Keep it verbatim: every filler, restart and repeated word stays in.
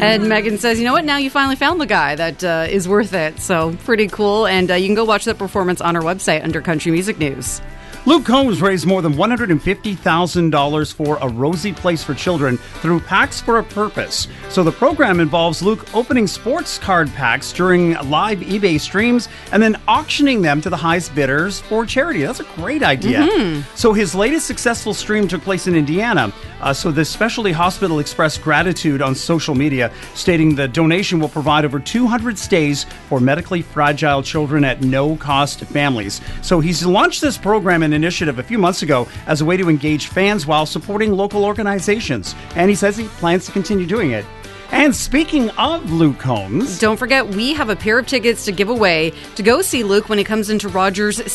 And Megan says, you know what? Now you finally found the guy that uh, is worth it. So pretty cool. And uh, you can go watch that performance on our website under Country Music News. Luke Combs raised more than one hundred fifty thousand dollars for a Rosie Place for Children through Packs for a Purpose. So the program involves Luke opening sports card packs during live eBay streams and then auctioning them to the highest bidders for charity. That's a great idea. Mm-hmm. So his latest successful stream took place in Indiana. Uh, so the specialty hospital expressed gratitude on social media, stating the donation will provide over two hundred stays for medically fragile children at no cost to families. So he's launched this program in initiative a few months ago as a way to engage fans while supporting local organizations. And he says he plans to continue doing it. And speaking of Luke Combs, don't forget we have a pair of tickets to give away to go see Luke when he comes into Rogers